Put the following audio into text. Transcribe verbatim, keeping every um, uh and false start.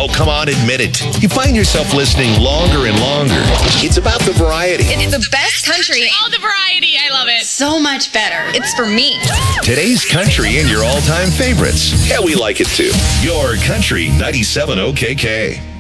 Oh, come on, admit it. You find yourself listening longer and longer. It's about the variety. It's the best country. All the variety. I love it. So much better. It's for me. Today's country and your all-time favorites. Yeah, we like it too. Your Country ninety-seven O K K.